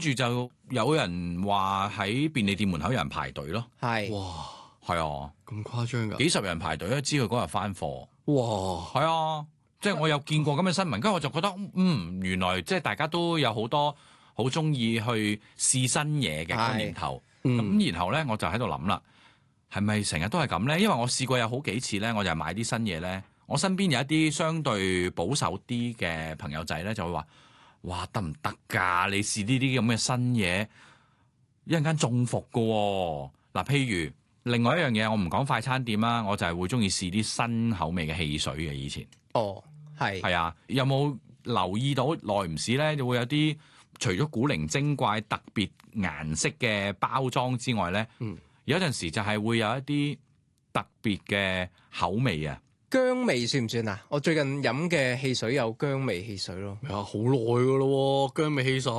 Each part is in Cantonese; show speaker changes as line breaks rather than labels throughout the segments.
住就有人話喺便利店門口有人排隊咯。
係
哇，
係啊，
咁誇張㗎？
幾十人排隊都知佢嗰日翻貨。
哇，
係啊，即係我有見過咁嘅新聞，跟住我就覺得原來即係大家都有好多好中意去試新嘢嘅嗰年頭。咁然後咧我就喺度諗啦，係咪成日都係咁咧？因為我試過有好幾次咧，我就買啲新嘢咧，我身邊有一啲相對保守啲嘅朋友仔咧，就會話：哇，得唔得㗎？你試呢啲咁嘅新嘢，一陣間中伏㗎喎。嗱，譬如另外一樣嘢，我唔講快餐店啦，我就係會中意試啲新口味嘅汽水嘅以前。
哦，係
啊，有冇留意到耐唔時咧，就會有啲除咗古靈精怪特別顏色嘅包裝之外咧，有陣時就係會有一啲特別嘅口味啊。
薑味算唔算啊？我最近飲嘅汽水有薑味汽水咯。
啊，好耐㗎咯喎，薑味汽水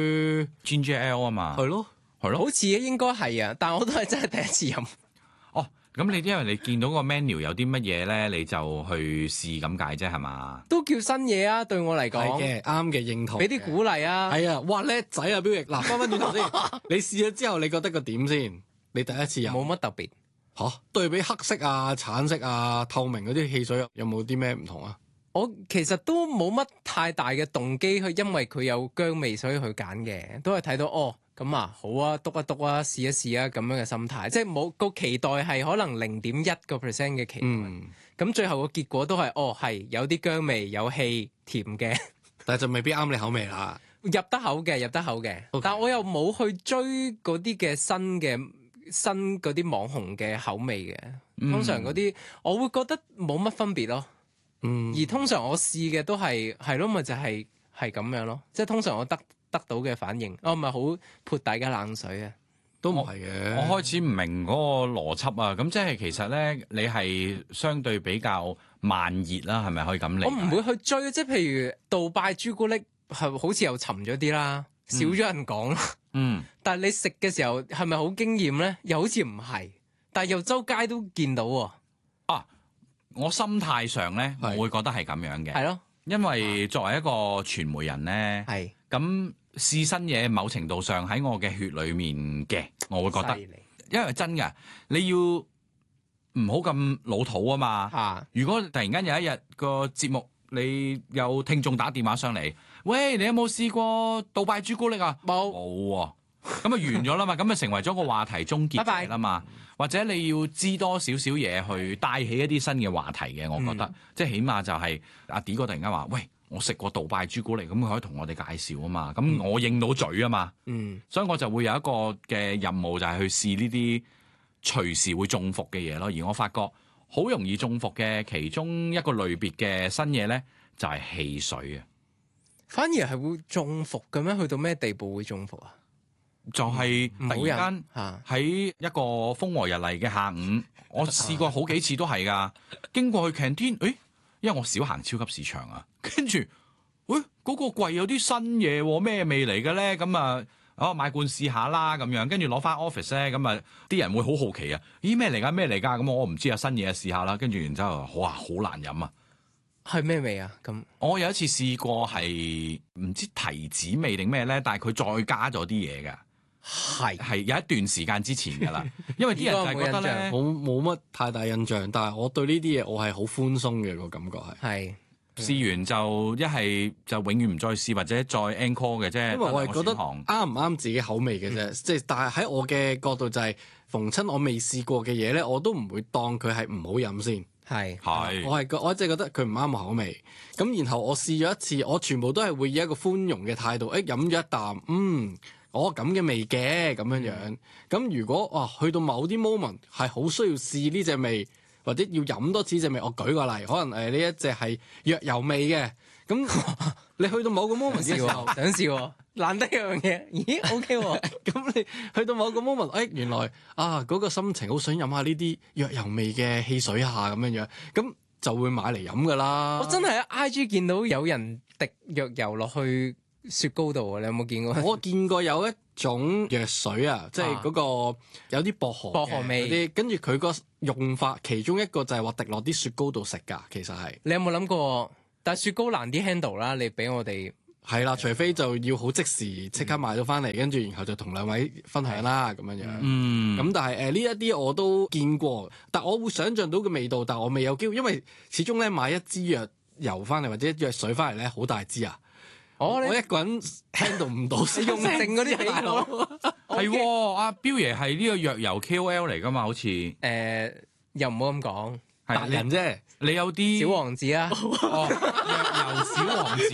Ginger Ale 啊嘛，
係咯。
好似應該係啊，但我都係真係第一次飲。
哦，咁你因為你見到個 menu 有啲乜嘢咧，你就去試咁解啫，係嘛？
都叫新嘢啊，對我嚟講。
係嘅，啱嘅，認同。
俾啲鼓勵啊！
係啊，哇叻仔啊，標奕！嗱，翻轉頭先，你試咗之後，你覺得個點先？你第一次飲
冇乜特別
嚇，對比黑色啊、橙色啊、透明嗰啲汽水，有冇啲咩唔同啊？
我其實都冇乜太大嘅動機去，因為佢有薑味所以去揀嘅，都係睇到哦咁啊好啊，篤一篤啊，試一試啊咁樣嘅心態，即係冇個期待係可能0.1% 嘅期待，咁最後個結果都係係有啲薑味、有氣、甜嘅，
但係就未必啱你口味啦。
入得口嘅，Okay. 但我又冇去追嗰啲嘅新嗰啲網紅嘅口味嘅，通常嗰啲我會覺得冇乜分別咯。而通常我試嘅都係咯，咪就係咁樣咯。即係通常我得到嘅反應，我唔係好潑大家冷水啊。
都唔係嘅。
我開始唔明嗰個邏輯啊。咁即係其實咧，你係相對比較慢熱啦，係咪可以咁理解？
我唔會去追，即係譬如杜拜朱古力係好似又沉咗啲啦，少咗人講啦。但係你食嘅時候係咪好驚豔咧？又好似唔係，但係又周街都見到喎。
我心態上咧，我會覺得係咁樣嘅。
係咯，
因為作為一個傳媒人咧，咁試新嘢，某程度上喺我嘅血裏面嘅，我會覺得，因為真㗎，你要唔好咁老土啊嘛。如果突然間有一日個節目，你有聽眾打電話上嚟，喂，你有冇試過杜拜朱古力啊？冇喎。咁啊完咗啦嘛，咁啊成為咗個話題終結者啦嘛。或者你要知多少少嘢去帶起一啲新嘅話題嘅，我覺得，即係起碼就係阿 D 哥突然間話，喂，我食過杜拜朱古力，咁佢可以同我哋介紹啊嘛。咁我應到嘴啊嘛。所以我就會有一個嘅任務，就係去試呢啲隨時會中伏嘅嘢咯。而我發覺好容易中伏嘅其中一個類別嘅新嘢咧，就係汽水啊。
反而係會中伏嘅咩？去到咩地步會中伏啊？
就係突然間喺一個風和日麗嘅下午，我試過好幾次都係㗎。經過去 canteen，因為我少行超級市場啊，跟住，嗰個櫃有啲新嘢喎，咩味嚟嘅咧？咁啊，買罐試下啦咁樣，跟住攞翻 office 咧，咁啊啲人會好好奇啊，咦咩嚟㗎？咩嚟㗎？咁我唔知啊，新嘢試下啦，跟住然之後，哇，好難飲啊！
係咩味啊？咁
我有一次試過係唔知提子味定咩咧，但係佢再加咗啲嘢㗎。係有一段時間之前㗎啦，因為啲人就係覺得咧，
冇乜太大印象，但係我對呢啲嘢我係好寬鬆嘅個感覺係。
試完就一係就永遠唔再試，或者再 encore 嘅啫。
因為我係覺得啱唔啱自己口味嘅啫，即係但係喺我嘅角度就係逢親我未試過嘅嘢咧，我都唔會當佢係唔好飲先。我即係覺得佢唔啱我口味，咁然後我試咗一次，我全部都係會以一個寬容嘅態度，飲咗一啖，咁嘅味嘅咁樣。咁如果去到某啲 moment 係好需要試呢隻味，或者要飲多次隻味，我舉個例，可能呢一隻係藥油味嘅，咁你去到某個 moment 嘅時候，
想試喎，難得一樣嘢，咦 OK 喎，
咁你去到某個 moment，原來嗰個心情好想飲下呢啲藥油味嘅汽水咁樣，咁就會買嚟飲噶啦。
我真係喺 IG 見到有人滴藥油落去雪糕度，你有冇見過？
我見過有一種藥水啊，即係嗰個有啲薄荷
味
啲，跟住佢個用法其中一個就係話滴落啲雪糕度食㗎，其實係。
你有冇諗過？但係雪糕難啲 handle 啦，你俾我哋
係啦，除非就要好即時即刻買到翻嚟，跟住然後就同兩位分享啦咁樣樣。咁但係呢一啲我都見過，但我會想像到嘅味道，但我未有機會，因為始終咧買一支藥油翻嚟或者藥水翻嚟咧好大支啊！我一個人 handle 唔到，
你用剩嗰啲大佬
係喎，阿彪爺係呢個藥油 KOL 嚟㗎嘛？好似
又唔好咁講，
達人啫。
你有啲
小王子啊，
藥油小王子。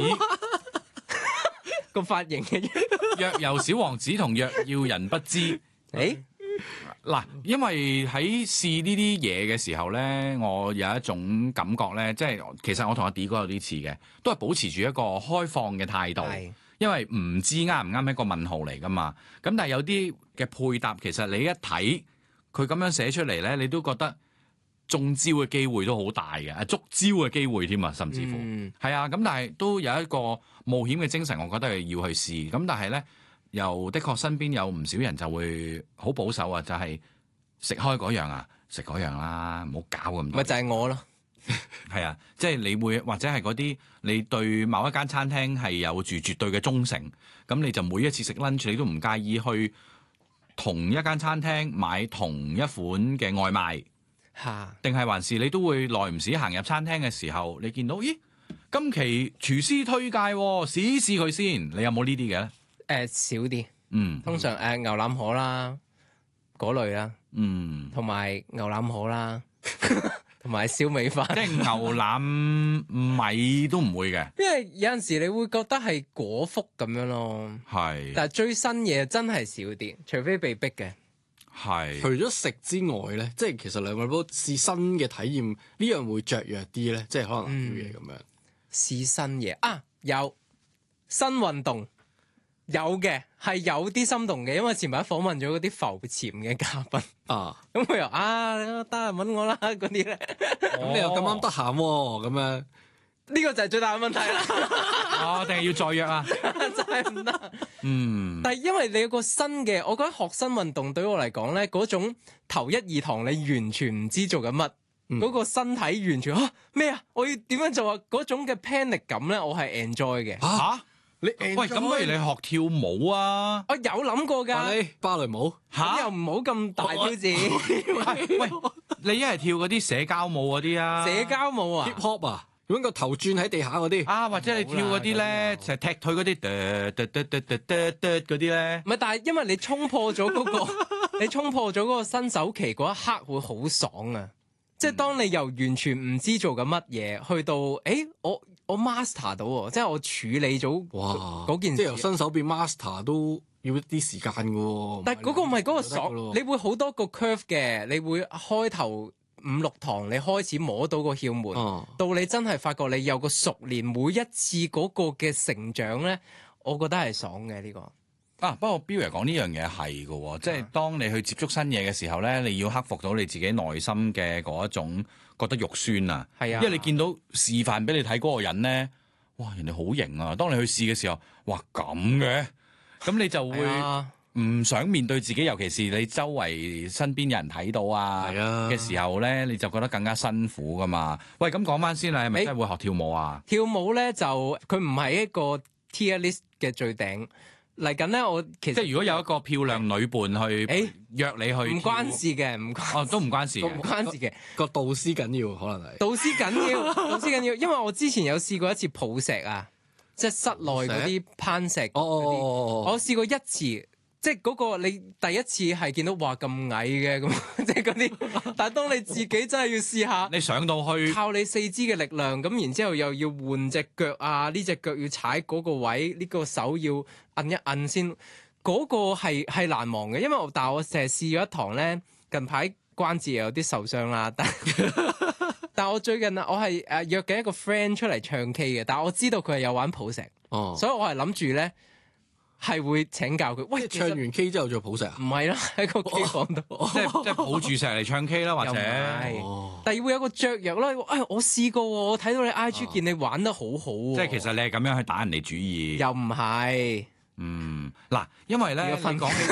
個髮型嘅
藥油小王子同藥要人不知，嗱，因為喺試呢啲嘢嘅時候咧，我有一種感覺咧，即係其實我同阿 D 哥有啲似嘅，都係保持住一個開放嘅態度，因為唔知啱唔啱一個問號嚟噶嘛。咁但係有啲嘅配搭，其實你一睇佢咁樣寫出嚟咧，你都覺得中招嘅機會都好大嘅，捉招嘅機會添啊，甚至乎係啊。咁但係都有一個冒險嘅精神，我覺得係要去試。咁但係咧，又的確身邊有唔少人就會好保守啊，就係食開嗰樣啊，食嗰樣啦，唔好搞咁多。
咪就係我咯，
係啊，即係你會或者係嗰啲你對某一間餐廳係有住絕對嘅忠誠，咁你就每一次食 lunch 你都唔介意去同一間餐廳買同一款嘅外賣。定係還是你都會耐唔時行入餐廳嘅時候，你見到咦，今期廚師推介，試一試佢先。你有冇呢啲嘅咧？
少啲，通常牛腩河啦嗰類啦，同埋牛腩河啦，同埋燒味飯，
即係牛腩米都唔會嘅。
因為有陣時你會覺得係果腹咁樣咯，係。但係追新嘢真係少啲，除非被逼嘅。
係，
除咗食之外咧，即係其實兩位都試新嘅體驗，呢樣會雀躍啲咧，即係可能啲嘢咁樣。
試新嘢啊，有新運動，有嘅係有啲心動嘅，因為前排訪問咗嗰啲浮潛嘅嘉賓啊，咁佢又得閒揾我啦嗰啲咧，
咁你又咁啱得閒喎，咁樣。
呢個就係最大嘅問題啦！
定係要再約啊？
真係唔得。但係因為你有個新嘅，我覺得學新運動對我嚟講咧，嗰種頭一二堂你完全唔知做緊乜，嗰個身體完全咩啊？我要點樣做啊？嗰種嘅 panic 感咧，我係 enjoy 嘅。
你喂，咁不如你學跳舞啊？
我有諗過㗎。
芭蕾舞
又唔好咁大挑戰。
喂，你一係跳嗰啲社交舞嗰啲啊？
社交舞啊
？hip hop 啊？揾個頭轉喺地下嗰啲
或者你跳嗰啲咧，成日踢腿嗰啲，嗰啲咧。
唔係，但係因為你衝破咗嗰個，你衝破咗嗰個新手期嗰一刻會好爽啊！即係當你由完全唔知做緊乜嘢，去到我 master 到喎，即係我處理咗嗰件事。
即係由新手變 master 都要一啲時間㗎喎。
但係嗰個唔係嗰個爽，你會好多個 curve 嘅，你會開頭5-6堂你開始摸到個竅門，到你真係發覺你有個熟練，每一次嗰個嘅成長咧，我覺得係爽嘅呢個。
不過彪爺講呢樣嘢係嘅，即係當你去接觸新嘢嘅時候咧，你要克服到你自己內心嘅嗰一種覺得肉酸啊。係啊，因為你見到示範俾你睇嗰個人咧，哇，人哋好型啊！當你去試嘅時候，哇咁嘅，咁你就會唔想面對自己，尤其是你周圍身邊有人睇到嘅時候咧，你就覺得更加辛苦噶嘛。喂，咁講翻先啦，係咪真係會學跳舞啊？
跳舞咧就佢唔係一個 tier list 嘅最頂。嚟緊咧，我其實
即係如果有一個漂亮女伴去約你去，
唔關事嘅，
都唔關事嘅，
唔關事嘅。
個導師緊要，可能係
導師緊要，導師緊要。因為我之前有試過一次抱石啊，即係室內嗰啲攀石。我試過一次。即係嗰個你第一次係見到哇咁矮嘅咁，即係嗰啲。但係當你自己真係要試下，
你上到去
靠你四肢嘅力量，咁然之後又要換隻腳啊，呢隻腳要踩嗰個位，呢個手要摁一摁先，嗰個係難忘嘅。因為但係我成日試咗一堂咧，近排關節又有啲受傷啦，但我最近我係約緊一個 friend 出嚟唱 K 嘅，但係我知道佢係有玩抱石，所以我係諗住咧。係會請教佢，喂，
唱完 K 之後再抱石啊？
唔係啦，喺個 K 房度，
即係抱住石嚟唱 K 啦，或者，
但係會有個雀躍啦。我試過喎，我睇到你 IG 見你玩得好好喎。
即係其實你係咁樣去打人哋主意，
又唔係，
嗱，因為咧，你講起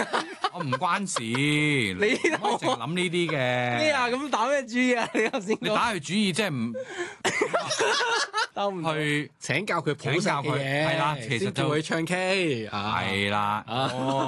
我唔關事，你唔可以淨係諗呢啲嘅。
咩啊？咁打咩主意啊？你頭先
你打佢主意即係唔去
請教佢普及嘅嘢，
係啦，其實就
會唱 K
係啦。